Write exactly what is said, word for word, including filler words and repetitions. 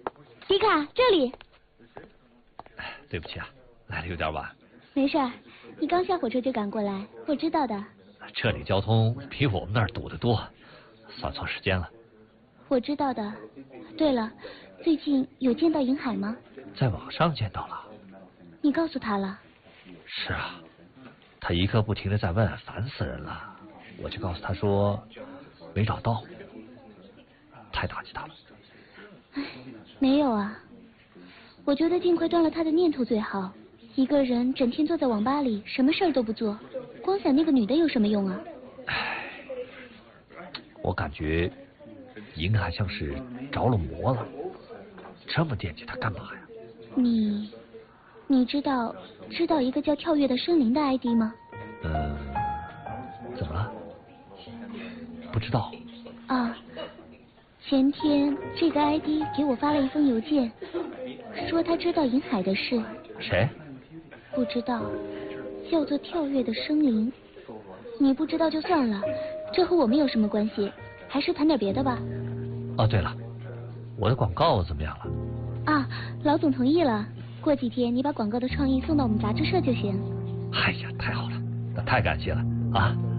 迪卡，这里。 对不起啊，来的有点晚。 没事儿，你刚下火车就赶过来，我知道的。 这里交通比我们那儿堵得多，算错时间了。 我知道的。对了，最近有见到银海吗？ 在网上见到了。 你告诉他了？ 是啊，他一刻不停的在问，烦死人了。我就告诉他说没找到，太打击他了。 唉，没有啊，我觉得尽快断了他的念头最好。一个人整天坐在网吧里，什么事儿都不做，光想那个女的有什么用啊？ 唉，我感觉银海像是着了魔了，这么惦记他干嘛呀？ 你，你知道知道一个叫跳跃的生灵的 I D 吗？ 嗯，怎么了？不知道。 啊，前天这个 I D 给我发了一封邮件，说他知道银海的事。 谁？ 不知道，叫做跳跃的生灵。你不知道就算了，这和我们有什么关系？还是谈点别的吧。 哦，对了，我的广告怎么样了？ 啊，老总同意了，过几天你把广告的创意送到我们杂志社就行。 哎呀，太好了，那太感谢了啊。